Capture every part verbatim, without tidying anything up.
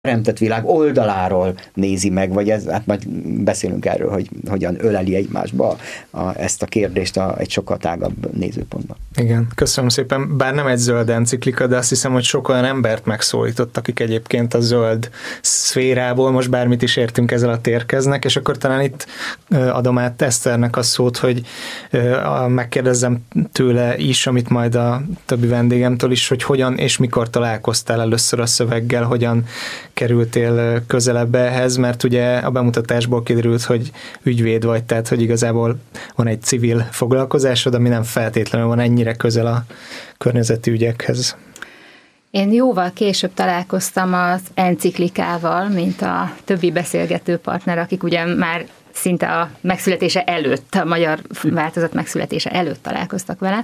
teremtett világ oldaláról nézi meg, vagy ez, hát majd beszélünk erről, hogy hogyan öleli egymásba a, ezt a kérdést a, egy sokkal tágabb nézőpontban. Igen, köszönöm szépen. Bár nem egy zöld enciklika, de azt hiszem, hogy sok olyan embert megszólított, akik egyébként a zöld szférából most bármit is értünk ezzel a térkeznek, és akkor talán itt adom át Eszternek a szót, hogy megkérdezzem tőle is, amit majd a többi vendégemtől is, hogy hogyan és mikor találkoztál először a szöveggel, hogyan kerültél közelebb ehhez, mert ugye a bemutatásból kiderült, hogy ügyvéd vagy, tehát hogy igazából van egy civil foglalkozásod, ami nem feltétlenül van ennyire közel a környezeti ügyekhez. Én jóval később találkoztam az enciklikával, mint a többi beszélgető partner, akik ugye már szinte a megszületése előtt, a magyar változat megszületése előtt találkoztak vele.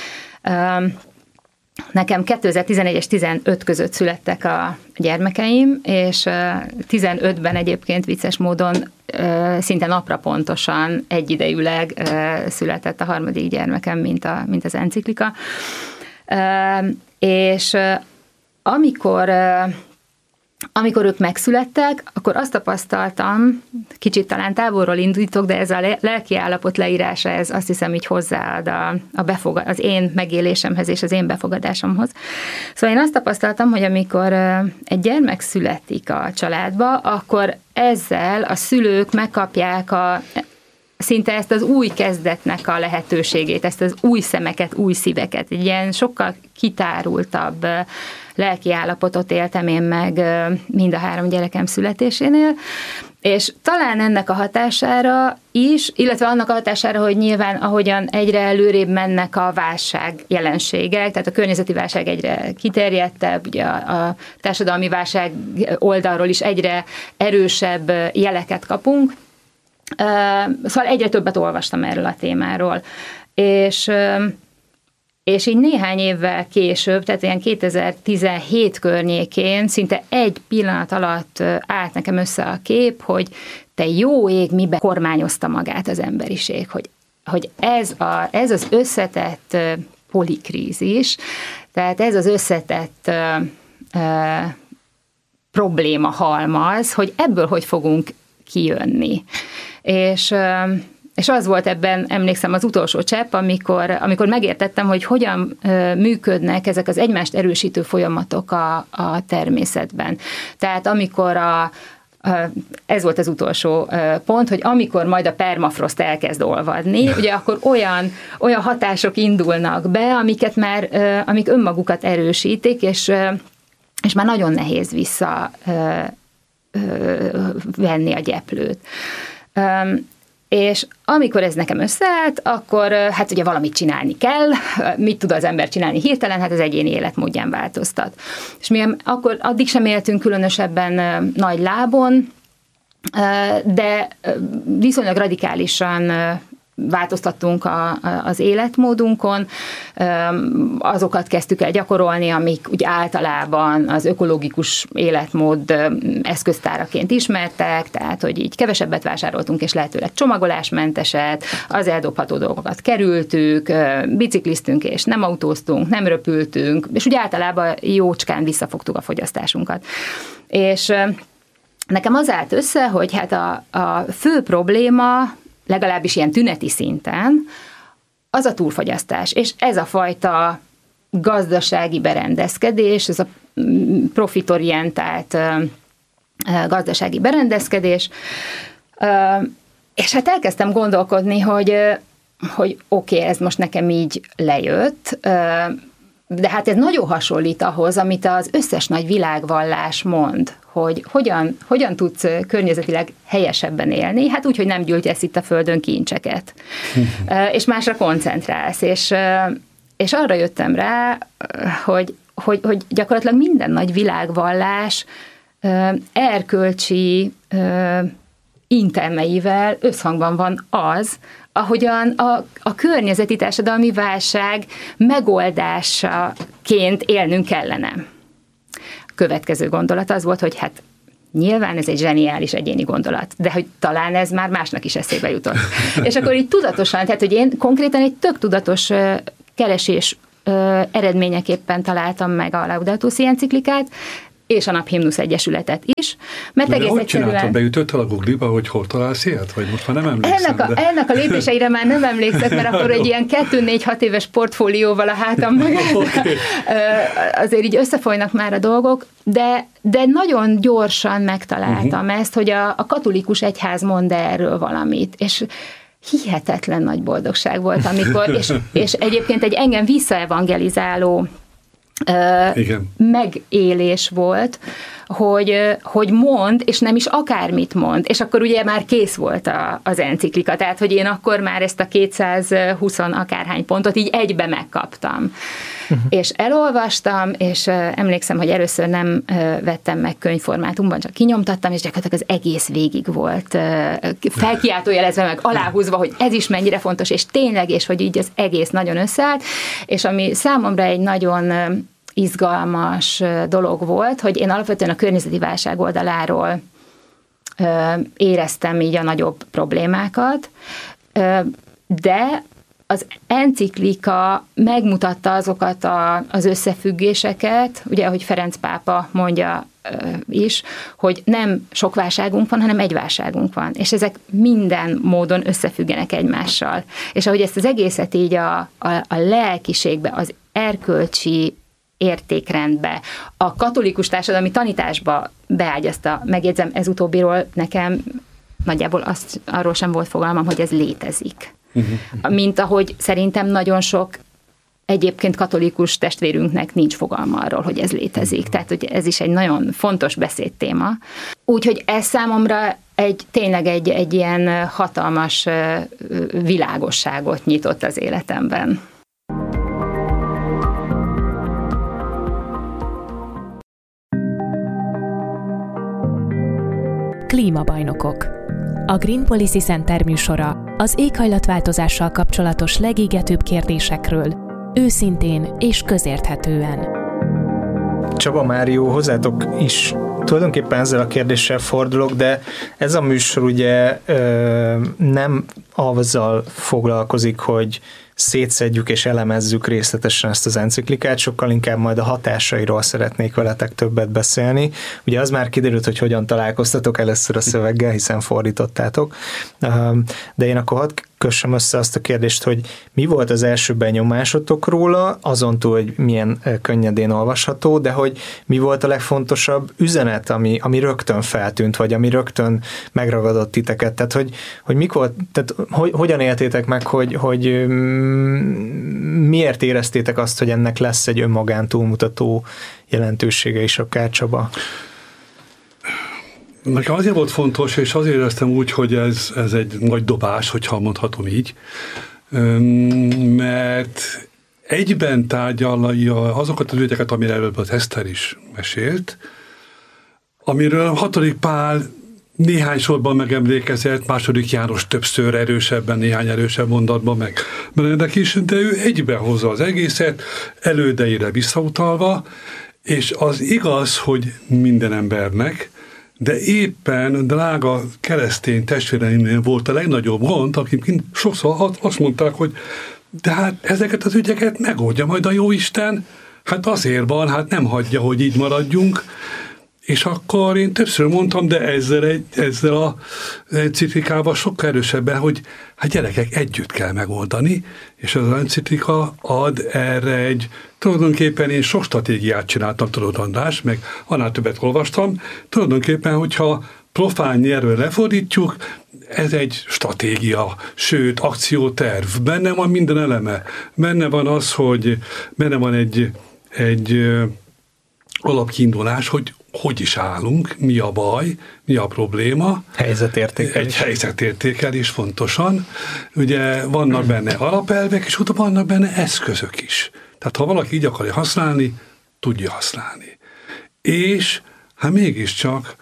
Nekem kétezer-tizenegy és tizenöt között születtek a gyermekeim, és tizenötben egyébként vicces módon szinte napra pontosan egyidejűleg született a harmadik gyermekem, mint, a, mint az enciklika. És amikor, amikor ők megszülettek, akkor azt tapasztaltam, kicsit talán távolról indítok, de ez a lelki állapot leírása, ez azt hiszem így hozzáad a, a befogad, az én megélésemhez és az én befogadásomhoz. Szóval én azt tapasztaltam, hogy amikor egy gyermek születik a családba, akkor ezzel a szülők megkapják a szinte ezt az új kezdetnek a lehetőségét, ezt az új szemeket, új szíveket. Egy ilyen sokkal kitárultabb lelki állapotot éltem én meg mind a három gyerekem születésénél, és talán ennek a hatására is, illetve annak a hatására, hogy nyilván ahogyan egyre előrébb mennek a válság jelenségek, tehát a környezeti válság egyre kiterjedtebb, ugye a, a társadalmi válság oldalról is egyre erősebb jeleket kapunk, szóval egyre többet olvastam erről a témáról, és, és így néhány évvel később, tehát ilyen kétezer-tizenhét környékén szinte egy pillanat alatt állt nekem össze a kép, hogy te jó ég, miben kormányozta magát az emberiség, hogy, hogy ez, a, ez az összetett polikrízis, tehát ez az összetett uh, probléma halmaz, hogy ebből hogy fogunk kijönni. És, és az volt ebben, emlékszem, az utolsó csepp, amikor, amikor megértettem, hogy hogyan működnek ezek az egymást erősítő folyamatok a, a természetben. Tehát amikor a, ez volt az utolsó pont, hogy amikor majd a permafrost elkezd olvadni, ugye akkor olyan, olyan hatások indulnak be, amiket már, amik önmagukat erősítik, és, és már nagyon nehéz vissza venni a gyeplőt. És amikor ez nekem összeállt, akkor hát ugye valamit csinálni kell, mit tud az ember csinálni hirtelen, hát az egyéni életmódján változtat. És mi akkor addig sem éltünk különösebben nagy lábon, de viszonylag radikálisan változtattunk a, a, az életmódunkon, azokat kezdtük el gyakorolni, amik úgy általában az ökológikus életmód eszköztáraként ismertek, tehát, hogy így kevesebbet vásároltunk, és lehetőleg csomagolásmenteset, az eldobható dolgokat kerültük, bicikliztünk, és nem autóztunk, nem röpültünk, és úgy általában jócskán visszafogtuk a fogyasztásunkat. És nekem az állt össze, hogy hát a, a fő probléma, legalábbis ilyen tüneti szinten, az a túlfogyasztás. És ez a fajta gazdasági berendezkedés, ez a profitorientált gazdasági berendezkedés, és hát elkezdtem gondolkodni, hogy, hogy oké, okay, ez most nekem így lejött, de hát ez nagyon hasonlít ahhoz, amit az összes nagy világvallás mond, hogy hogyan, hogyan tudsz környezetileg helyesebben élni, hát úgy, hogy nem gyűjtesz itt a földön kincseket, és másra koncentrálsz, és, és arra jöttem rá, hogy, hogy, hogy gyakorlatilag minden nagy világvallás erkölcsi intelmeivel összhangban van az, ahogyan a, a környezeti társadalmi válság megoldásaként élnünk kellene. A következő gondolat az volt, hogy hát nyilván ez egy zseniális egyéni gondolat, de hogy talán ez már másnak is eszébe jutott. És akkor így tudatosan, tehát hogy én konkrétan egy tök tudatos keresés eredményeképpen találtam meg a Laudato Si enciklikát, és a Naphimnusz Egyesületet is. Mert de egész hogy egyszerűen... csináltad? Beütöttél a Google-ba, hogy hol találsz ilyet? Vagy most már nem emlékszem. Ennek a, de... ennek a lépéseire már nem emlékszek, mert akkor egy ilyen kettő-négy-hat éves portfólióval a hátam meg. Okay. Azért így összefolynak már a dolgok, de, de nagyon gyorsan megtaláltam uh-huh. ezt, hogy a, a katolikus egyház mond erről valamit, és hihetetlen nagy boldogság volt, amikor, és, és egyébként egy engem visszaevangelizáló Uh, Igen. megélés volt, hogy, hogy mond, és nem is akármit mond, és akkor ugye már kész volt a, az enciklika, tehát hogy én akkor már ezt a kétszázhúsz akárhány pontot így egybe megkaptam. Uh-huh. És elolvastam, és uh, emlékszem, hogy először nem uh, vettem meg könyvformátumban, csak kinyomtattam, és gyakorlatilag az egész végig volt uh, felkiáltójelezve, meg aláhúzva, hogy ez is mennyire fontos, és tényleg, és hogy így az egész nagyon összeállt, és ami számomra egy nagyon uh, izgalmas dolog volt, hogy én alapvetően a környezeti válság oldaláról ö, éreztem így a nagyobb problémákat, ö, de az enciklika megmutatta azokat a, az összefüggéseket, ugye, ahogy Ferenc pápa mondja ö, is, hogy nem sok válságunk van, hanem egy válságunk van, és ezek minden módon összefüggenek egymással. És ahogy ezt az egészet így a, a, a lelkiségbe, az erkölcsi értékrendbe, a katolikus társadalmi tanításba beágyazta, megjegyzem, ez utóbbiról nekem nagyjából azt, arról sem volt fogalmam, hogy ez létezik. Uh-huh. Mint ahogy szerintem nagyon sok egyébként katolikus testvérünknek nincs fogalma arról, hogy ez létezik. Uh-huh. Tehát, hogy ez is egy nagyon fontos beszédtéma. Úgyhogy ez számomra egy, tényleg egy, egy ilyen hatalmas világosságot nyitott az életemben. Klímabajnokok. A Green Policy Center műsora az éghajlatváltozással kapcsolatos legégetőbb kérdésekről, őszintén és közérthetően. Csaba, Mário, hozzátok is tulajdonképpen ezzel a kérdéssel fordulok, de ez a műsor ugye ö, nem azzal foglalkozik, hogy szétszedjük és elemezzük részletesen ezt az enciklikát, sokkal inkább majd a hatásairól szeretnék veletek többet beszélni. Ugye az már kiderült, hogy hogyan találkoztatok először a szöveggel, hiszen fordítottátok. De én akkor hadd kössem össze azt a kérdést, hogy mi volt az első benyomásotok róla, azon túl, hogy milyen könnyedén olvasható, de hogy mi volt a legfontosabb üzenet, ami, ami rögtön feltűnt, vagy ami rögtön megragadott titeket. Tehát, hogy, hogy mik volt, tehát hogy, hogyan éltétek meg, hogy, hogy miért éreztétek azt, hogy ennek lesz egy önmagán túlmutató jelentősége is akár, Csaba? Nekem azért volt fontos, és azért éreztem úgy, hogy ez, ez egy nagy dobás, hogyha mondhatom így, mert egyben tárgyalja azokat az ügyeket, amire előbb az Eszter is mesélt, amiről hatodik Pál néhány sorban megemlékezett, második János többször erősebben, néhány erősebb mondatban meg Benedek is, de ő egyben hozza az egészet, elődeire visszautalva, és az igaz, hogy minden embernek, de éppen drága keresztény testvéreimnél volt a legnagyobb gond, akik sokszor azt mondták, hogy de hát ezeket az ügyeket megoldja majd a Jóisten, hát azért van, hát nem hagyja, hogy így maradjunk. És akkor én többször mondtam, de ezzel, egy, ezzel a enciklikával sokkal erősebben, hogy hát gyerekek, együtt kell megoldani, és az enciklika ad erre egy, tulajdonképpen én sok stratégiát csináltam, tudod András, meg annál többet olvastam, tulajdonképpen, hogyha profán nyelvről lefordítjuk, ez egy stratégia, sőt, akcióterv, benne van minden eleme, benne van az, hogy benne van egy, egy alapkiindulás, hogy hogy is állunk, mi a baj, mi a probléma. Helyzetértékelés. Egy helyzetértékelés fontosan. Ugye vannak benne alapelvek, és utána vannak benne eszközök is. Tehát ha valaki így akarja használni, tudja használni. És hát mégiscsak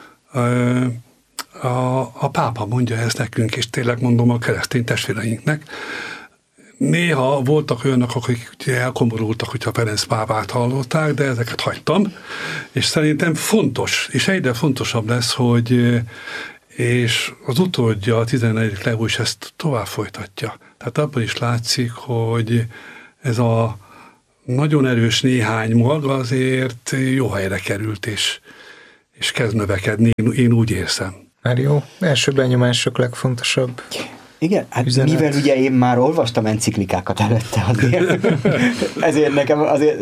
a, a pápa mondja ezt nekünk, és tényleg mondom a keresztény testvéreinknek. Néha voltak olyanok, akik elkomorultak, hogyha Ferenc pápát hallották, de ezeket hagytam, és szerintem fontos, és egyre fontosabb lesz, hogy és az utódja, a tizennegyedik Leó is ezt tovább folytatja. Tehát abban is látszik, hogy ez a nagyon erős néhány mag azért jó helyre került, és, és kezd növekedni, én, én úgy érzem. Már jó, első benyomások legfontosabb. Igen, hát üzenet. Mivel ugye én már olvastam enciklikákat előtte azért, ezért nekem azért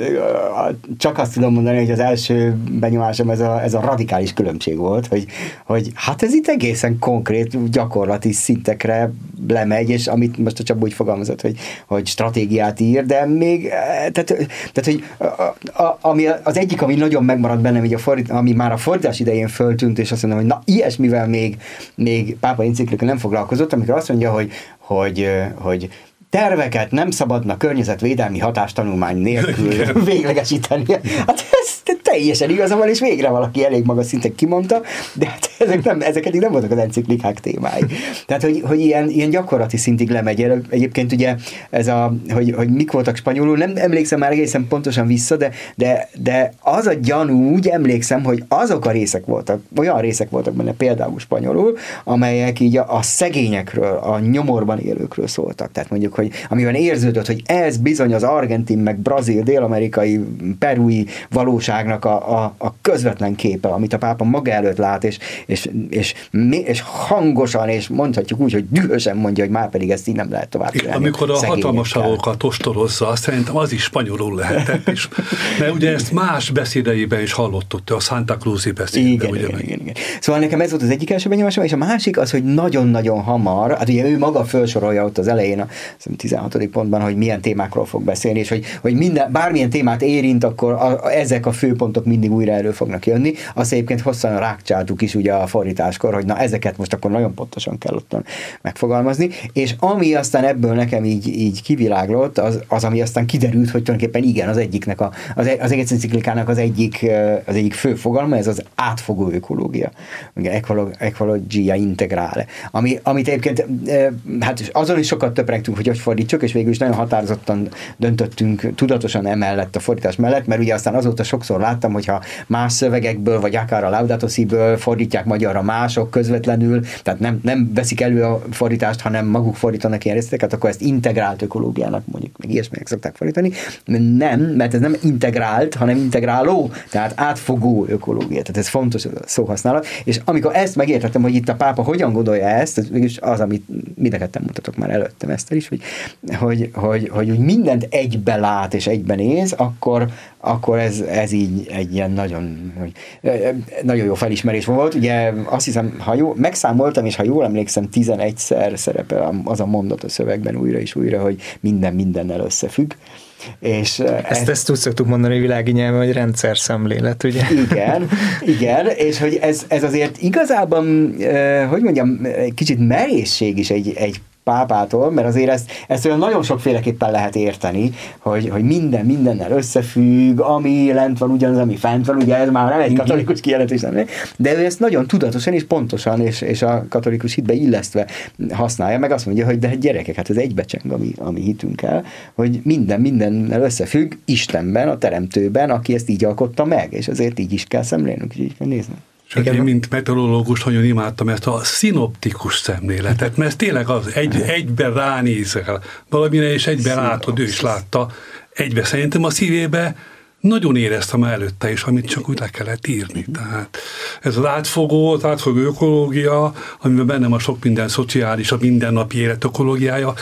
csak azt tudom mondani, hogy az első benyomásom ez a, ez a radikális különbség volt, hogy, hogy hát ez itt egészen konkrét, gyakorlati szintekre lemegy, és amit most a Csaba úgy fogalmazott, hogy, hogy stratégiát ír, de még, tehát, tehát hogy a, a, ami az egyik, ami nagyon megmaradt bennem, így a fordít, ami már a fordítás idején föltűnt, és azt mondom, hogy na, ilyesmivel még, még pápa enciklika nem foglalkozott, amikor azt mondja, hogy, hogy, hogy terveket nem szabadna környezetvédelmi hatástanulmány nélkül véglegesíteni. Hát ez teljesen igaza van, és végre valaki elég magas szinten kimondta, de hát ezek, nem, ezek eddig nem voltak az enciklikák témái. Tehát, hogy, hogy ilyen, ilyen gyakorlati szintig lemegy. Egyébként ugye ez a, hogy, hogy mik voltak spanyolul, nem emlékszem már egészen pontosan vissza, de, de, de az a gyanú, úgy emlékszem, hogy azok a részek voltak, olyan részek voltak benne például spanyolul, amelyek így a, a szegényekről, a nyomorban élőkről szóltak. Tehát mondjuk, hogy amiben érződött, hogy ez bizony az argentin, meg brazil, dél-amerikai, perui valóságnak a, a, a közvetlen képe, amit a pápa maga előtt lát, és, és, és, és hangosan, és mondhatjuk úgy, hogy dühösen mondja, hogy már pedig ezt így nem lehet tovább csinálni. Amikor a hatalmaságokat ostorozza, szerintem az is spanyolul lehetett, és, mert ugye ezt más beszédeiben is hallottuk, a Santa Cruz-i beszédben. Igen, ugye igen, igen, igen. Szóval nekem ez volt az egyik első benyomásom, és a másik az, hogy nagyon-nagyon hamar, hát ugye ő maga felsorolja ott az elején a tizenhatodik pontban, hogy milyen témákról fog beszélni, és hogy, hogy minden, bármilyen témát érint, akkor a, a, ezek a főpontok mindig újra elő fognak jönni. Azt egyébként hosszan rákcsáltuk is ugye a fordításkor, hogy na ezeket most akkor nagyon pontosan kell ott megfogalmazni, és ami aztán ebből nekem így, így kiviláglott, az, az, ami aztán kiderült, hogy tulajdonképpen igen, az egyiknek a, az, az egész enciklikának az egyik, az egyik fő fogalma, ez az átfogó ökológia, ecologia integrale, ami, amit egyébként hát azon is sokat töprengtünk, hogy hogy fordítsuk, és végül is nagyon határozottan döntöttünk tudatosan emellett a fordítás mellett, mert ugye aztán azóta sokszor láttam, hogyha más szövegekből, vagy akár a Laudato Si-ből fordítják magyarra mások közvetlenül, tehát nem, nem veszik elő a fordítást, hanem maguk fordítanak ilyen részleteket, akkor ezt integrált ökológiának mondjuk, meg ilyesminek szokták fordítani. Nem, mert ez nem integrált, hanem integráló, tehát átfogó ökológia. Tehát ez fontos szóhasználat. És amikor ezt megértettem, hogy itt a pápa hogyan gondolja ezt, ez végülis az, amit mindketten mutatok már előttem ezt is, hogy, hogy, hogy, hogy, hogy mindent egybe lát és egyben néz, akkor, akkor ez, ez így egy ilyen nagyon, nagyon jó felismerés volt. Ugye azt hiszem, ha jó, megszámoltam, és ha jól emlékszem, tizenegyszer szerepel az a mondat a szövegben újra és újra, hogy minden mindennel összefügg. És ezt, ezt úgy szoktuk mondani világi nyelven, hogy rendszer szemlélet, ugye? Igen, igen, és hogy ez, ez azért igazában, hogy mondjam, kicsit merészség is egy, egy pápától, mert azért ezt, ezt olyan nagyon sokféleképpen lehet érteni, hogy, hogy minden mindennel összefügg, ami lent van ugyanaz, ami fent van, ugye ez már nem egy katolikus kijelentés, nem, de ő ezt nagyon tudatosan és pontosan, és, és a katolikus hitbe illesztve használja, meg azt mondja, hogy de gyerekek, hát ez egybecseng, ami, ami hitünkkel, hogy minden mindennel összefügg Istenben, a Teremtőben, aki ezt így alkotta meg, és azért így is kell szemlélnünk, és így kell nézni. És én, mint meteorológus nagyon imádtam ezt a szinoptikus szemléletet, mert ez tényleg az, egy, egyben ránézel valamire, és egyben látod, ő is látta, egybe szerintem a szívébe nagyon éreztem előtte is, amit csak úgy le kellett írni. Tehát ez az átfogó, az átfogó ökológia, amiben bennem a sok minden szociális, a mindennapi élet ökológiája,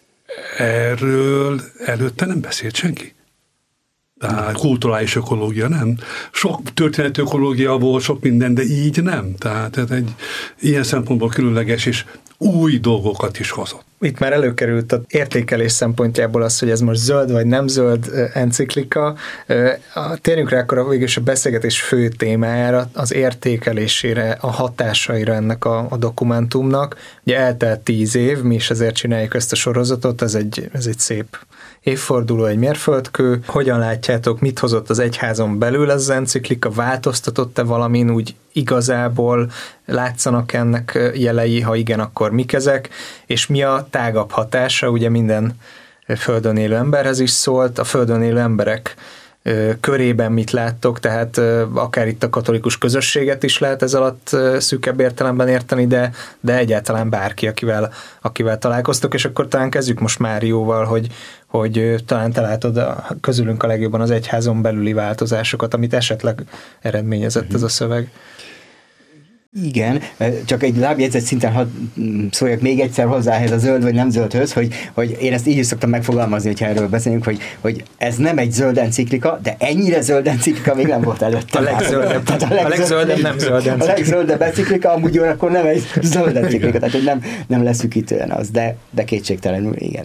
erről előtte nem beszélt senki. Tehát kulturális ökológia nem. Sok történeti ökológia volt, sok minden, de így nem. Tehát ez egy ilyen szempontból különleges, és új dolgokat is hozott. Itt már előkerült az értékelés szempontjából az, hogy ez most zöld vagy nem zöld enciklika. Térjünk rá akkor végül is a beszélgetés fő témájára, az értékelésére, a hatásaira ennek a, a dokumentumnak. Ugye eltelt tíz év, mi is ezért csináljuk ezt a sorozatot, ez egy, ez egy szép évforduló, egy mérföldkő. Hogyan látjátok, mit hozott az egyházon belül ez az enciklika, változtatott-e valamin, úgy igazából látszanak ennek jelei, ha igen, akkor mik ezek, és mi a tágabb hatása, ugye minden földön élő emberhez is szólt, a földön élő emberek körében mit láttok, tehát akár itt a katolikus közösséget is lehet ez alatt szűkebb értelemben érteni, de, de egyáltalán bárki, akivel, akivel találkoztok, és akkor talán kezdjük most Márióval, hogy, hogy talán te látod a, közülünk a legjobban az egyházon belüli változásokat, amit esetleg eredményezett ez a szöveg. Igen, csak egy lábjegyzet szinten hadd szóljak még egyszer hozzá ehhez a zöld vagy nem zöldhöz, hogy, hogy én ezt így is szoktam megfogalmazni, hogyha erről beszélünk, hogy, hogy ez nem egy zöld enciklika, de ennyire zöld enciklika még nem volt előtte. A legzöldebb, a legzöldebb, a legzöldebb nem zöld enciklika. A legzöldebb enciklika, amúgy akkor nem egy zöld enciklika, tehát hogy nem, nem leszűkítően az, de, de kétségtelenül igen,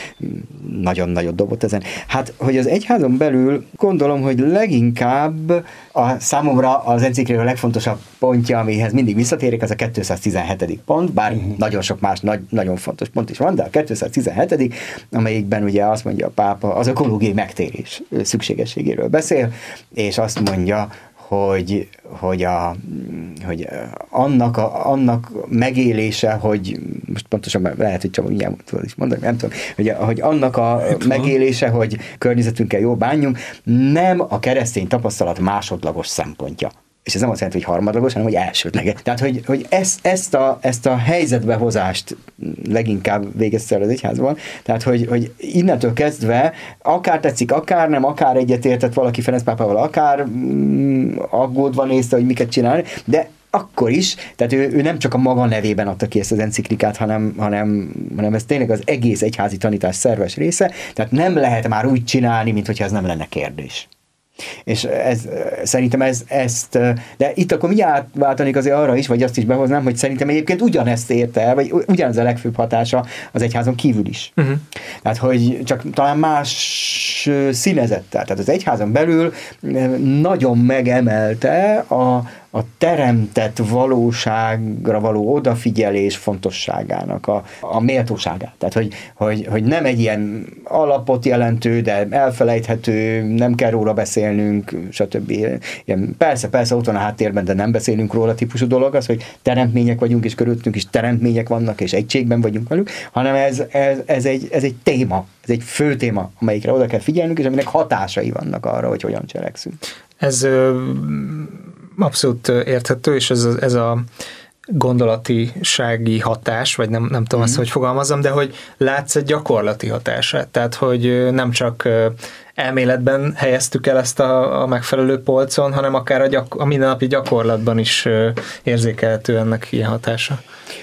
nagyon nagyot dobott ezen. Hát, hogy az egyházon belül gondolom, hogy leginkább a számomra az enciklika a legfontosabb pontja, amihez mindig visszatérek, az a kétszáztizenhetedik pont, bár uh-huh. nagyon sok más nagy, nagyon fontos pont is van, de a kétszáztizenhetedik, amelyikben ugye azt mondja a pápa, az ökológiai megtérés szükségességéről beszél, és azt mondja, hogy, hogy, a, hogy annak, a, annak megélése, hogy most pontosan lehet, hogy csak ilyen is mondani, nem tudom, hogy, hogy annak a megélése, hogy környezetünkkel jól bánjunk, nem a keresztény tapasztalat másodlagos szempontja. És ez nem azt jelenti, hogy harmadlagos, hanem hogy elsődleges. Tehát, hogy, hogy ezt, ezt, a, ezt a helyzetbehozást leginkább végezte el az egyházban. Tehát, hogy, hogy innentől kezdve akár tetszik, akár nem, akár egyetértett valaki Ferenc pápával, akár mm, aggódva nézte, hogy miket csinálni, de akkor is, tehát ő, ő nem csak a maga nevében adta ki ezt az enciklikát, hanem, hanem, hanem ez tényleg az egész egyházi tanítás szerves része, tehát nem lehet már úgy csinálni, mintha ez nem lenne kérdés. És ez, szerintem ez, ezt, de itt akkor mi átváltanék azért arra is, vagy azt is behoznám, hogy szerintem egyébként ugyanezt érte el, vagy ugyanaz a legfőbb hatása az egyházon kívül is. Uh-huh. Tehát, hogy csak talán más színezettel. Tehát az egyházon belül nagyon megemelte a, a teremtett valóságra való odafigyelés fontosságának a, a méltóságát. Tehát, hogy, hogy, hogy nem egy ilyen alapot jelentő, de elfelejthető, nem kell róla beszélnünk, stb. Ilyen, persze, persze, ott van a háttérben, de nem beszélünk róla típusú dolog az, hogy teremtmények vagyunk, és körülöttünk is teremtmények vannak, és egységben vagyunk velük, hanem ez, ez, ez, egy, ez egy téma, ez egy fő téma, amelyikre oda kell figyelnünk, és aminek hatásai vannak arra, hogy hogyan cselekszünk. Ez ö, abszolút érthető, és ez, ez a gondolatisági hatás, vagy nem, nem tudom mm. azt, hogy fogalmazzam, de hogy látsz egy gyakorlati hatását. Tehát, hogy nem csak elméletben helyeztük el ezt a, a megfelelő polcon, hanem akár a, gyak, a mindennapi gyakorlatban is érzékelhető ennek ilyen hatása.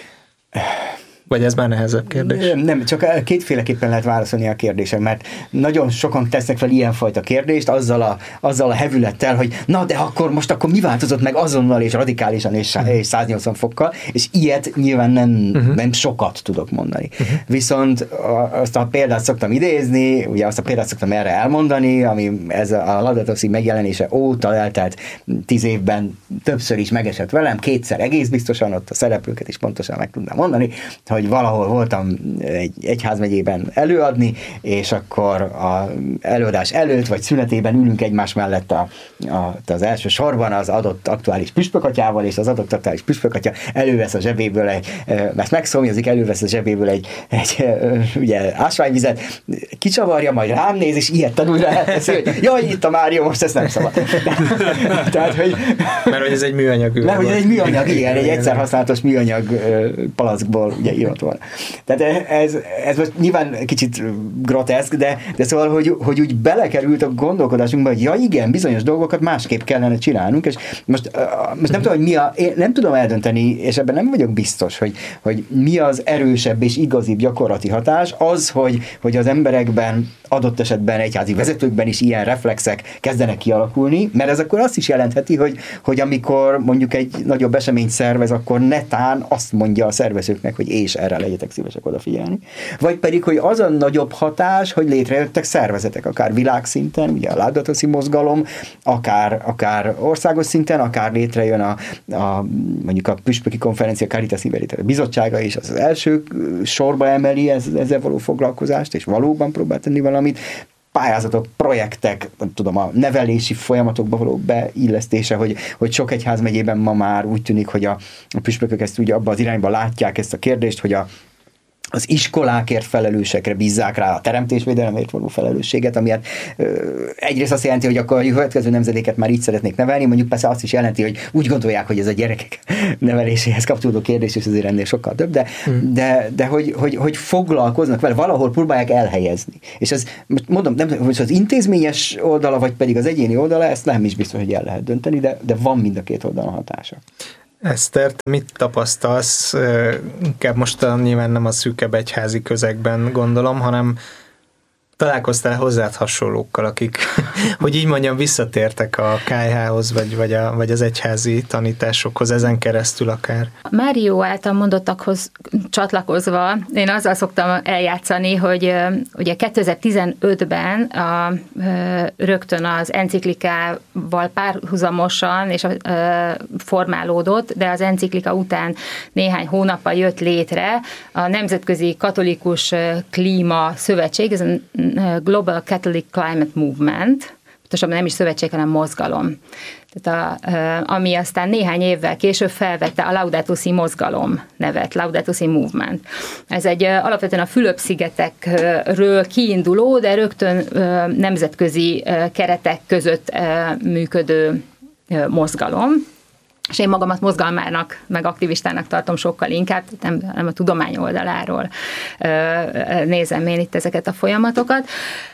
Vagy ez már nehezebb kérdés? Nem, csak kétféleképpen lehet válaszolni a kérdések, mert nagyon sokan tesznek fel ilyenfajta kérdést azzal a, azzal a hevülettel, hogy na de akkor most akkor mi változott meg azonnal és radikálisan és, uh-huh. és száznyolcvan fokkal, és ilyet nyilván nem, uh-huh. nem sokat tudok mondani. Uh-huh. Viszont azt a példát szoktam idézni, ugye azt a példát szoktam erre elmondani, ami ez a Laudato Si megjelenése óta eltelt tíz évben többször is megesett velem, kétszer egész biztosan, ott a szereplőket is pontosan meg tudnám mondani, hogy valahol voltam egy egyházmegyében előadni, és akkor az előadás előtt, vagy szünetében ülünk egymás mellett a, a, az első sorban az adott aktuális püspökatyával, és az adott aktuális püspökatya elővesz a zsebéből egy, ezt megszomjazik, elővesz a zsebéből egy, egy ugye, ásványvizet, kicsavarja, majd rám néz, és ilyet tanulra elteszi, hogy jaj, itt a Mário, most ezt nem szabad. Tehát, hogy... Mert hogy ez egy műanyag. Mert hogy ez egy műanyag, igen, egy egyszer használatos műanyag palackból ugye írott volna. Tehát ez, ez most nyilván kicsit groteszk, de, de szóval, hogy, hogy úgy belekerült a gondolkodásunkba, hogy ja igen, bizonyos dolgokat másképp kellene csinálnunk, és most, most nem tudom, hogy mi a, én nem tudom eldönteni, és ebben nem vagyok biztos, hogy, hogy mi az erősebb és igazibb gyakorlati hatás, az, hogy, hogy az emberekben adott esetben egyházi vezetőkben is ilyen reflexek kezdenek kialakulni, mert ez akkor azt is jelentheti, hogy, hogy amikor mondjuk egy nagyobb eseményt szervez, akkor netán azt mondja a szervezőknek, hogy és erre legyetek szívesek odafigyelni. Vagy pedig, hogy az a nagyobb hatás, hogy létrejöttek szervezetek, akár világszinten, ugye a Laudato Si mozgalom, akár, akár országos szinten, akár létrejön a, a mondjuk a Püspöki Konferencia Caritas Inverita bizottsága is az első sorba emeli ez, ezzel való foglalkozást, és valóban próbál tenni valamit, pályázatok, projektek, nem tudom, a nevelési folyamatokba való beillesztése, hogy, hogy sok egyházmegyében ma már úgy tűnik, hogy a, a püspökök ezt ugye abban az irányba látják ezt a kérdést, hogy a az iskolákért felelősekre bízzák rá a teremtésvédelemért való felelősséget, ami hát egyrészt azt jelenti, hogy akkor a következő nemzedéket már így szeretnék nevelni, mondjuk persze azt is jelenti, hogy úgy gondolják, hogy ez a gyerekek neveléséhez kapcsolódó kérdés, és azért ennél sokkal több, de, hmm. de, de hogy, hogy, hogy foglalkoznak vele, valahol próbálják elhelyezni. És ez, mondom, nem hogy az intézményes oldala, vagy pedig az egyéni oldala, ezt nem is biztos, hogy el lehet dönteni, de, de van mind a két oldalon hatása. Eszter, mit tapasztalsz? Inkább most nyilván nem a szűkebb egyházi közegben gondolom, hanem találkoztál hozzád hasonlókkal, akik, hogy így mondjam, visszatértek a ká há hoz, vagy, vagy, a, vagy az egyházi tanításokhoz, ezen keresztül akár? Mário által mondottakhoz csatlakozva, én azzal szoktam eljátszani, hogy ugye kétezer-tizenötben a, rögtön az enciklikával párhuzamosan és a, formálódott, de az enciklika után néhány hónappal jött létre a Nemzetközi Katolikus Klíma Szövetség, ez a Global Catholic Climate Movement, pontosabban nem is szövetség, hanem mozgalom. Tehát a, ami aztán néhány évvel később felvette a Laudato Si mozgalom nevet, Laudato Si Movement. Ez egy alapvetően a Fülöp-szigetekről kiinduló, de rögtön nemzetközi keretek között működő mozgalom. És én magamat mozgalmának, meg aktivistának tartom sokkal inkább, nem, nem a tudomány oldaláról nézem én itt ezeket a folyamatokat.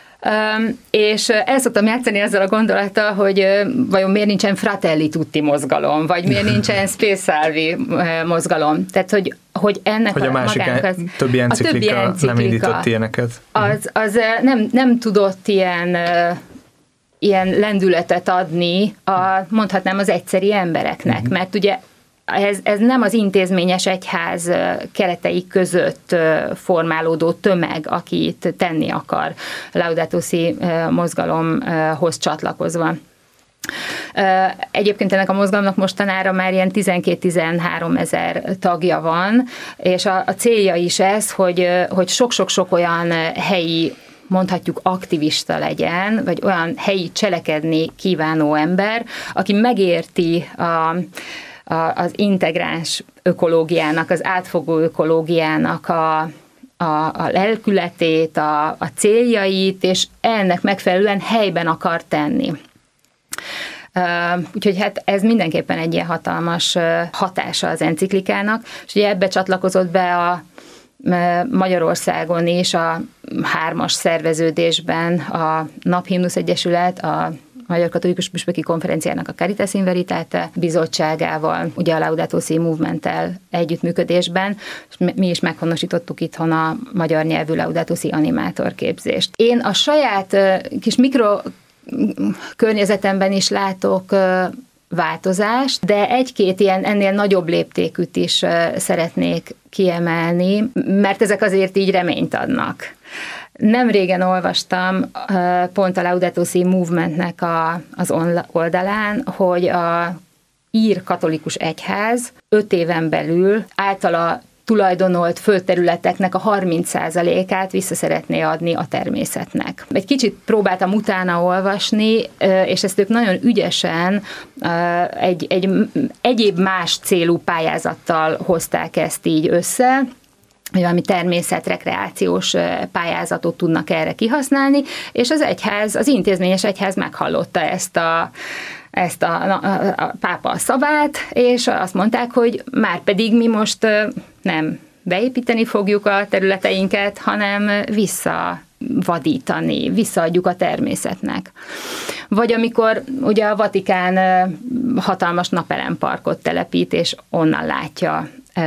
És el szoktam játszani ezzel a gondolattal, hogy vajon miért nincsen Fratelli Tutti mozgalom, vagy miért nincsen Spe Salvi mozgalom. Tehát, hogy, hogy ennek hogy a, a másik az, többi enciklika nem indított ilyeneket. Az, az nem, nem tudott ilyen ilyen lendületet adni a, mondhatnám, az egyszeri embereknek, uh-huh. mert ugye ez, ez nem az intézményes egyház keretei között formálódó tömeg, aki itt tenni akar Laudato Si mozgalomhoz csatlakozva. Egyébként ennek a mozgalomnak mostanára már ilyen tizenkét-tizenhárom ezer tagja van, és a, a célja is ez, hogy, hogy sok-sok-sok olyan helyi, mondhatjuk aktivista legyen, vagy olyan helyi cselekedni kívánó ember, aki megérti a, a, az integráns ökológiának, az átfogó ökológiának a, a, a lelkületét, a, a céljait, és ennek megfelelően helyben akar tenni. Uh, úgyhogy hát ez mindenképpen egy ilyen hatalmas uh, hatása az enciklikának, és ugye ebbe csatlakozott be a Magyarországon is a hármas szerveződésben a Naphimnusz Egyesület, a Magyar Katolikus Püspöki Konferenciának a Caritas in Veritate bizottságával, ugye a Laudato Si Movement-tel együttműködésben, és mi is meghonosítottuk itthon a magyar nyelvű Laudato Si animátorképzést. Én a saját kis mikro környezetemben is látok változást, de egy-két ilyen ennél nagyobb léptékűt is szeretnék kiemelni, mert ezek azért így reményt adnak. Nem régen olvastam pont a Laudato Si Movementnek a, az oldalán, hogy a ír katolikus egyház öt éven belül általa tulajdonolt földterületeknek a harminc százalékát vissza szeretné adni a természetnek. Egy kicsit próbáltam utána olvasni, és ezt ők nagyon ügyesen egy, egy egyéb más célú pályázattal hozták ezt így össze, hogy valami természetrekreációs pályázatot tudnak erre kihasználni, és az egyház, az intézményes egyház meghallotta ezt a ezt a, a, a pápa szavát, és azt mondták, hogy már pedig mi most nem beépíteni fogjuk a területeinket, hanem visszavadítani, visszaadjuk a természetnek. Vagy amikor ugye a Vatikán hatalmas napelemparkot telepít, és onnan látja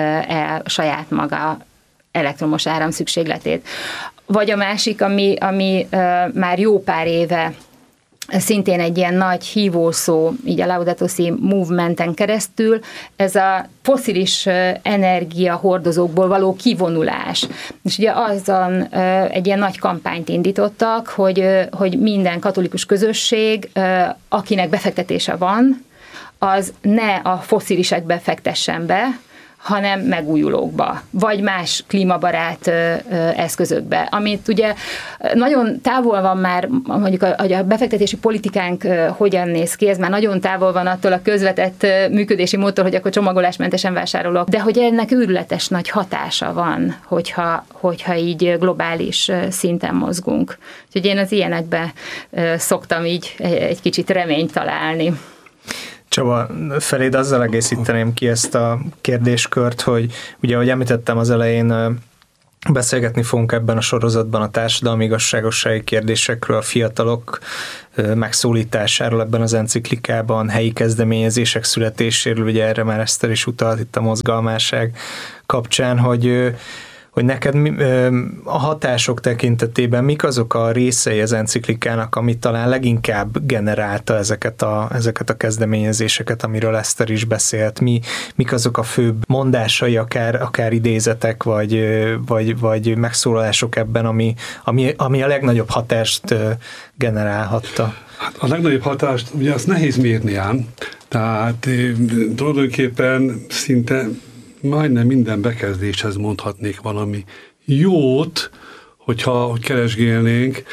el saját maga elektromos áram szükségletét. Vagy a másik, ami, ami már jó pár éve szintén egy ilyen nagy hívószó, így a Laudato Si Movementen keresztül, ez a fosszilis energiahordozókból való kivonulás. És ugye azon egy ilyen nagy kampányt indítottak, hogy, hogy minden katolikus közösség, akinek befektetése van, az ne a fosszilisekbe fektessen be, hanem megújulókba, vagy más klímabarát eszközökbe, amit ugye nagyon távol van már, mondjuk a, a befektetési politikánk hogyan néz ki, ez már nagyon távol van attól a közvetett működési módtól, hogy akkor csomagolásmentesen vásárolok, de hogy ennek őrületes nagy hatása van, hogyha, hogyha így globális szinten mozgunk. Úgyhogy én az ilyenekbe szoktam így egy kicsit reményt találni. Csaba, feléd azzal egészíteném ki ezt a kérdéskört, hogy ugye, ahogy említettem az elején, beszélgetni fogunk ebben a sorozatban a társadalmi igazságossági kérdésekről, a fiatalok megszólításáról ebben az enciklikában, helyi kezdeményezések születéséről, ugye erre már Eszter is utalt itt a mozgalmárság kapcsán, hogy hogy neked a hatások tekintetében mik azok a részei az enciklikának, ami talán leginkább generálta ezeket a, ezeket a kezdeményezéseket, amiről Eszter is beszélt. Mi, mik azok a főbb mondásai, akár, akár idézetek, vagy, vagy, vagy megszólalások ebben, ami, ami, ami a legnagyobb hatást generálhatta? Hát a legnagyobb hatást, ugye azt nehéz mérni ám, tehát tulajdonképpen szinte majdnem minden bekezdéshez mondhatnék valami jót, hogyha hogy keresgélnénk.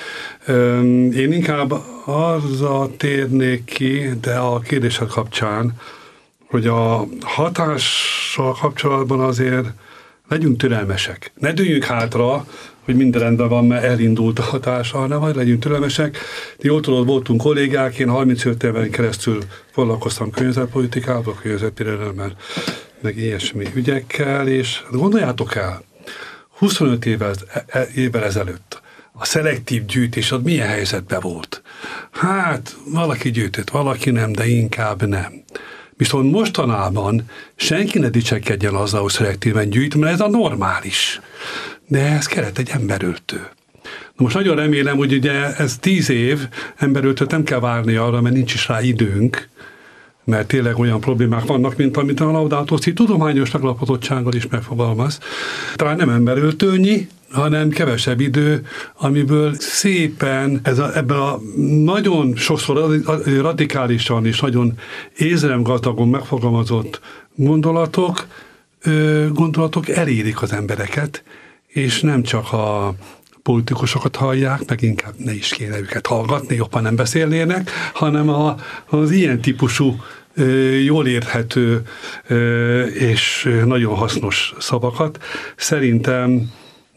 Én inkább arra térnék ki, de a kérdések kapcsán, hogy a hatással kapcsolatban azért legyünk türelmesek. Ne dőljünk hátra, hogy minden rendben van, mert elindult a hatása, hanem hogy legyünk türelmesek. Jól tudod, voltunk kollégák, én harmincöt éven keresztül foglalkoztam környezetpolitikával, környezetvédelemmel, meg ilyesmi ügyekkel, és gondoljátok el, huszonöt évvel, évvel ezelőtt a szelektív gyűjtés az milyen helyzetben volt? Hát, valaki gyűjtött, valaki nem, de inkább nem. Viszont mostanában senki ne dicsekedjen azzal, hogy szelektíven gyűjt, mert ez a normális. De ez kellett egy emberöltő. Na most nagyon remélem, hogy ugye ez tíz év emberöltőt nem kell várni arra, mert nincs is rá időnk, mert tényleg olyan problémák vannak, mint amit a Laudato Si tudományos meglapozottsággal is megfogalmaz. Talán nem emberöltőnyi, hanem kevesebb idő, amiből szépen ez a, ebben a nagyon sokszor radikálisan és nagyon érzelemgazdagon megfogalmazott gondolatok, gondolatok elérik az embereket, és nem csak a politikusokat hallják, meg inkább ne is kéne őket hallgatni, jobban nem beszélnének, hanem a, az ilyen típusú jól érthető és nagyon hasznos szavakat. Szerintem,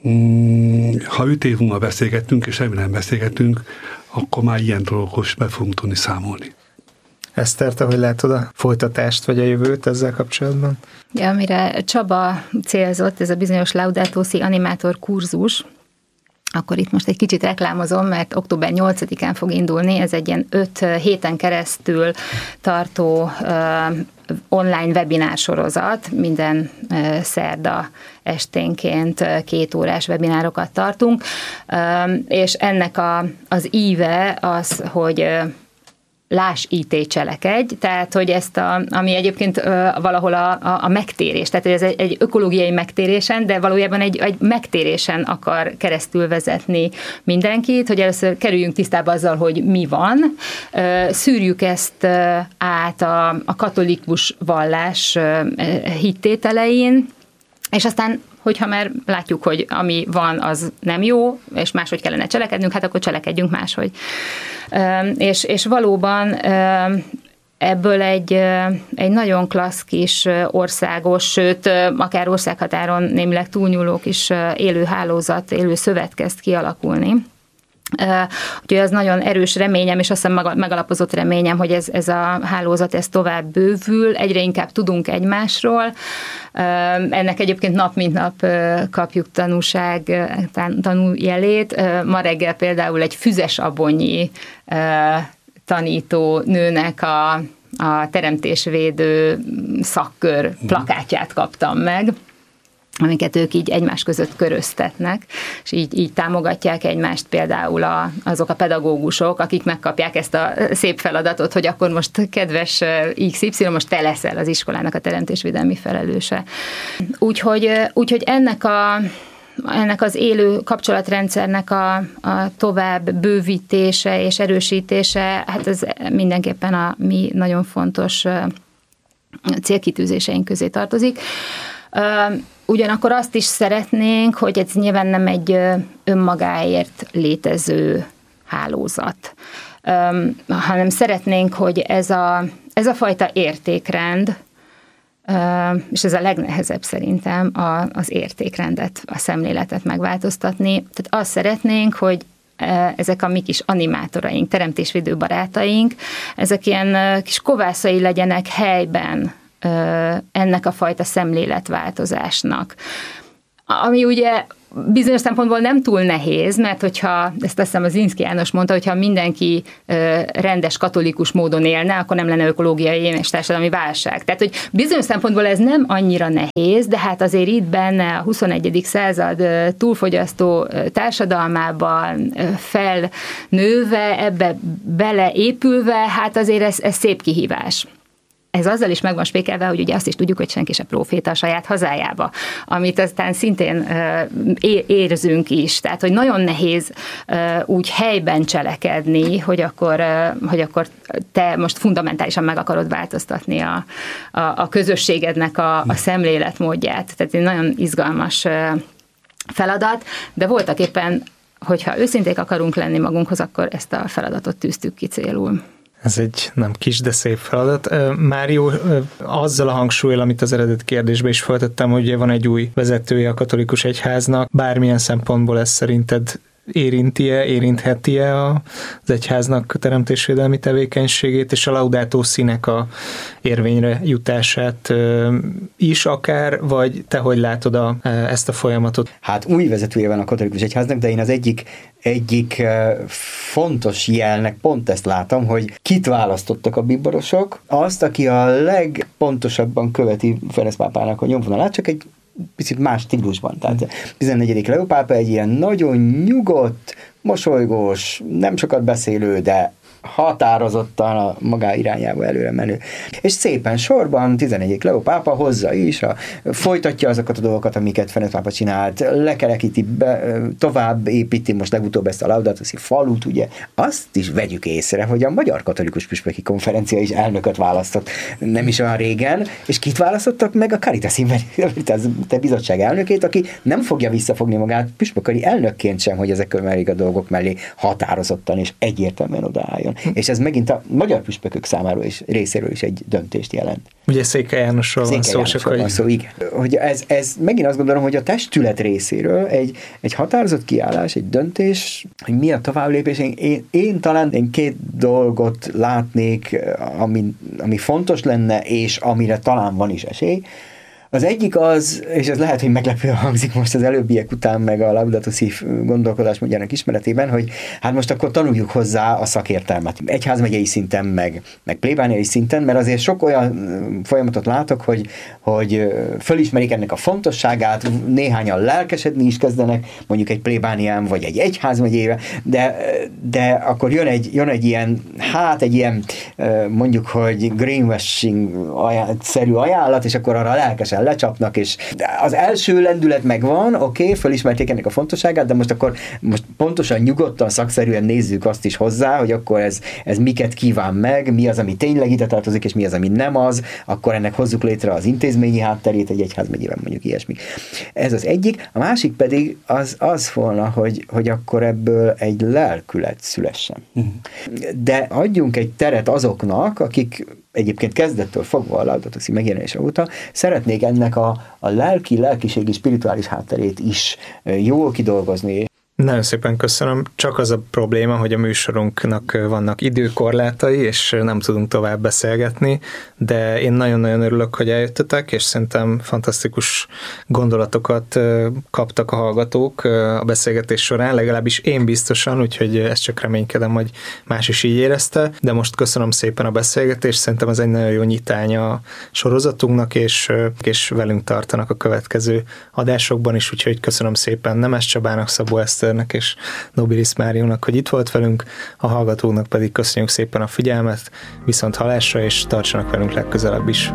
ha öt év múlva beszélgettünk, és semmi nem beszélgettünk, akkor már ilyen dolgokos be fogunk tudni számolni. Eszter, te hogy látod a folytatást, vagy a jövőt ezzel kapcsolatban? Ja, amire Csaba célzott, ez a bizonyos Laudato Si animátor kurzus, akkor itt most egy kicsit reklámozom, mert október nyolcadikán fog indulni, ez egy ilyen öt héten keresztül tartó uh, online webinár sorozat, minden uh, szerda esténként uh, két órás webinárokat tartunk, uh, és ennek a, az íve az, hogy uh, láss í té cselekedj, tehát hogy ezt, a, ami egyébként ö, valahol a, a, a megtérés, tehát ez egy, egy ökológiai megtérésen, de valójában egy, egy megtérésen akar keresztül vezetni mindenkit, hogy először kerüljünk tisztába azzal, hogy mi van, ö, szűrjük ezt ö, át a, a katolikus vallás ö, hittételein, és aztán hogyha már látjuk, hogy ami van, az nem jó, és máshogy kellene cselekednünk, hát akkor cselekedjünk máshogy. És, és valóban ebből egy, egy nagyon klassz kis országos, sőt, akár országhatáron némileg túlnyúló kis élő hálózat, élő szövet kezd kialakulni. Úgyhogy az nagyon erős reményem, és azt hiszem megalapozott reményem, hogy ez, ez a hálózat ez tovább bővül, egyre inkább tudunk egymásról. Ennek egyébként nap mint nap kapjuk tanúság, tanújelét. Ma reggel például egy füzesabonyi tanító nőnek a, a teremtésvédő szakkör plakátját kaptam meg, amiket ők így egymás között köröztetnek, és így, így támogatják egymást például a, azok a pedagógusok, akik megkapják ezt a szép feladatot, hogy akkor most kedves iksz ipszilon, most te leszel az iskolának a teremtésvédelmi felelőse. Úgyhogy, úgyhogy ennek a ennek az élő kapcsolatrendszernek a, a tovább bővítése és erősítése, hát ez mindenképpen a mi nagyon fontos célkitűzéseink közé tartozik. Ugyanakkor azt is szeretnénk, hogy ez nyilván nem egy önmagáért létező hálózat, hanem szeretnénk, hogy ez a, ez a fajta értékrend, és ez a legnehezebb szerintem az értékrendet, a szemléletet megváltoztatni. Tehát azt szeretnénk, hogy ezek a mi kis animátoraink, teremtésvédő barátaink, ezek ilyen kis kovászai legyenek helyben ennek a fajta szemléletváltozásnak. Ami ugye bizonyos szempontból nem túl nehéz, mert hogyha, ezt azt hiszem az Zrinszky János mondta, hogyha mindenki rendes katolikus módon élne, akkor nem lenne ökológiai és társadalmi válság. Tehát, hogy bizonyos szempontból ez nem annyira nehéz, de hát azért itt benne a huszonegyedik század túlfogyasztó társadalmában felnőve, ebbe beleépülve, hát azért ez, ez szép kihívás. Ez azzal is meg van spékelve, hogy ugye azt is tudjuk, hogy senki se próféta a saját hazájába, amit aztán szintén érzünk is. Tehát, hogy nagyon nehéz úgy helyben cselekedni, hogy akkor, hogy akkor te most fundamentálisan meg akarod változtatni a, a, a közösségednek a, a szemléletmódját. Tehát egy nagyon izgalmas feladat, de voltak éppen, hogyha őszinték akarunk lenni magunkhoz, akkor ezt a feladatot tűztük ki célul. Ez egy nem kis, de szép feladat. Mário, azzal a hangsúlyal, amit az eredeti kérdésben is feltettem, hogy van egy új vezetője a katolikus egyháznak, bármilyen szempontból ez szerinted érinti-e, érintheti-e az egyháznak teremtésvédelmi tevékenységét, és a Laudato Si-nek a érvényre jutását is akár, vagy te hogy látod a, ezt a folyamatot? Hát új vezetője van a katolikus egyháznak, de én az egyik egyik fontos jelnek pont ezt látom, hogy kit választottak a bíborosok, azt, aki a legpontosabban követi Ferenc pápának a nyomvonalát, csak egy picit más stílusban. Tehát tizennegyedik Leó pápa egy ilyen nagyon nyugodt, mosolygós, nem sokat beszélő, de határozottan a maga irányába előre menő. És szépen sorban tizennegyedik Leó pápa hozza is, a, folytatja azokat a dolgokat, amiket Ferenc pápa csinált, lekerekíti, be, tovább építi, most legutóbb ezt a Laudato Si falut, ugye. Azt is vegyük észre, hogy a Magyar Katolikus Püspöki Konferencia is elnököt választott nem is olyan régen, és kit választottak meg? A Caritas Inveritas bizottság elnökét, aki nem fogja visszafogni magát püspököri elnökként sem, hogy ezek mellé a dolgok mellé határozottan és egyértelműen odaálljon. És ez megint a magyar püspökök számára is, részéről is egy döntést jelent. Ugye Székely Jánosról van szó, csak hogy... szó, igen. Hogy ez, ez megint azt gondolom, hogy a testület részéről egy, egy határozott kiállás, egy döntés, hogy mi a továbblépés. Én, én talán én két dolgot látnék, ami, ami fontos lenne, és amire talán van is esély. Az egyik az, és ez lehet, hogy meglepően hangzik most az előbbiek után, meg a Laudato Si gondolkodásmódjának ismeretében, hogy hát most akkor tanuljuk hozzá a szakértelmet. Egyházmegyei szinten, meg, meg plébániai szinten, mert azért sok olyan folyamatot látok, hogy, hogy fölismerik ennek a fontosságát, néhányan lelkesedni is kezdenek, mondjuk egy plébánián, vagy egy egyházmegyébe, de, de akkor jön egy, jön egy ilyen, hát egy ilyen mondjuk, hogy greenwashing-szerű ajánlat, és akkor arra lelkesen lecsapnak, és az első lendület megvan, oké, okay, fölismerték ennek a fontosságát, de most akkor most pontosan nyugodtan, szakszerűen nézzük azt is hozzá, hogy akkor ez, ez miket kíván meg, mi az, ami tényleg ide tartozik, és mi az, ami nem az, akkor ennek hozzuk létre az intézményi hátterét egy egyházmegyében, mondjuk ilyesmi. Ez az egyik. A másik pedig az, az volna, hogy, hogy akkor ebből egy lelkület szülessen. Uh-huh. De adjunk egy teret azoknak, akik egyébként kezdettől fogva a Laudato Si megjelenése óta szeretnék ennek a, a lelki, lelkiségi, spirituális hátterét is jól kidolgozni. Nagyon szépen köszönöm. Csak az a probléma, hogy a műsorunknak vannak időkorlátai, és nem tudunk tovább beszélgetni, de én nagyon-nagyon örülök, hogy eljöttetek, és szerintem fantasztikus gondolatokat kaptak a hallgatók a beszélgetés során, legalábbis én biztosan, úgyhogy ezt csak reménykedem, hogy más is így érezte, de most köszönöm szépen a beszélgetést, szerintem ez egy nagyon jó nyitánya a sorozatunknak, és, és velünk tartanak a következő adásokban is, úgyhogy köszönöm szépen Nemes Csabának, Szabó Eszternek és Nobilis Máriónak, hogy itt volt velünk, a hallgatóknak pedig köszönjük szépen a figyelmet, viszont hallásra, és tartsanak velünk legközelebb is.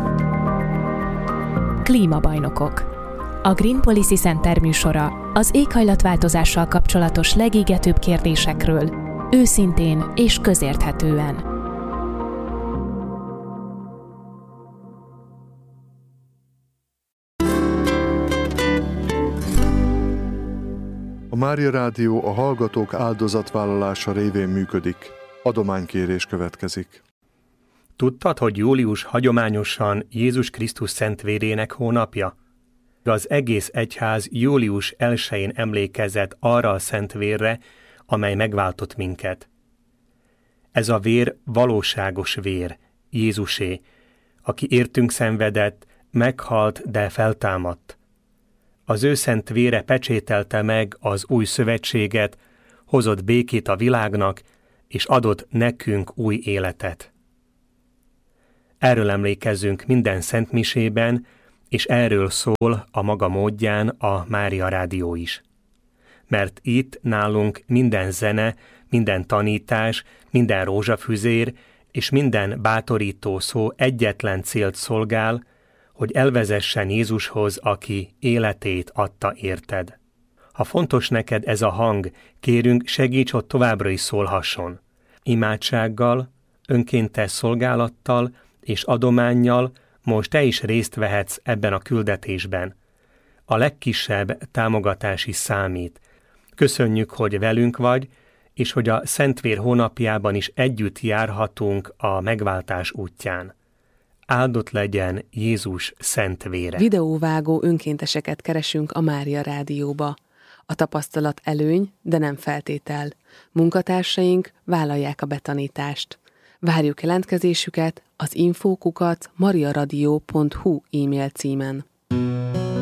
Klímabajnokok. A Green Policy Center műsora az éghajlatváltozással kapcsolatos legégetőbb kérdésekről, őszintén és közérthetően. Mária Rádió a hallgatók áldozatvállalása révén működik. Adománykérés következik. Tudtad, hogy július hagyományosan Jézus Krisztus szentvérének hónapja? Az egész egyház július elsején emlékezett arra a szentvérre, amely megváltott minket. Ez a vér valóságos vér, Jézusé, aki értünk szenvedett, meghalt, de feltámadt. Az ő szent vére pecsételte meg az új szövetséget, hozott békét a világnak, és adott nekünk új életet. Erről emlékezzünk minden szentmisében, és erről szól a maga módján a Mária Rádió is. Mert itt nálunk minden zene, minden tanítás, minden rózsafüzér és minden bátorító szó egyetlen célt szolgál, hogy elvezessen Jézushoz, aki életét adta érted. Ha fontos neked ez a hang, kérünk, segíts, hogy továbbra is szólhasson. Imádsággal, önkéntes szolgálattal és adománnyal most te is részt vehetsz ebben a küldetésben. A legkisebb támogatás is számít. Köszönjük, hogy velünk vagy, és hogy a Szentvér hónapjában is együtt járhatunk a megváltás útján. Áldott legyen Jézus szent vére. Videóvágó önkénteseket keresünk a Mária Rádióba. A tapasztalat előny, de nem feltétel. Munkatársaink vállalják a betanítást. Várjuk jelentkezésüket az info kukac mariaradio pont hu e-mail címen.